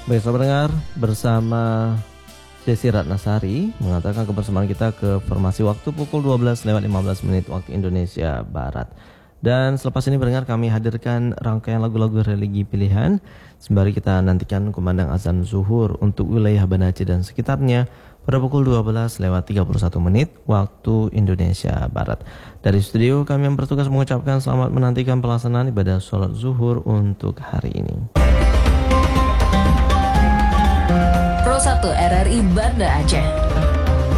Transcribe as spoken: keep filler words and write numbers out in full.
Baik, sahabat pendengar, bersama Desi Ratnasari mengatakan kebersamaan kita ke formasi waktu pukul dua belas lewat lima belas menit waktu Indonesia Barat. Dan selepas ini pendengar, kami hadirkan rangkaian lagu-lagu religi pilihan sembari kita nantikan kumandang azan zuhur untuk wilayah Banda Aceh dan sekitarnya pada pukul dua belas lewat tiga puluh satu menit waktu Indonesia Barat. Dari studio kami yang bertugas mengucapkan selamat menantikan pelaksanaan ibadah sholat zuhur untuk hari ini. Pro satu R R I Banda Aceh.